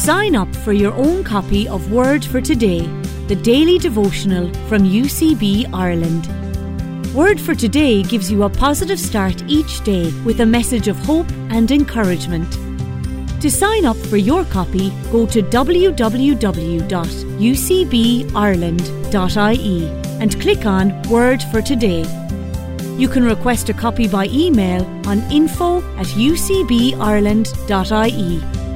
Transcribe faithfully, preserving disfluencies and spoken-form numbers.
Sign up for your own copy of Word for Today, the daily devotional from U C B Ireland. Word for Today gives you a positive start each day with a message of hope and encouragement. To sign up for your copy, go to w w w dot u c b ireland dot i e and click on Word for Today. You can request a copy by email on info at u c b ireland dot i e.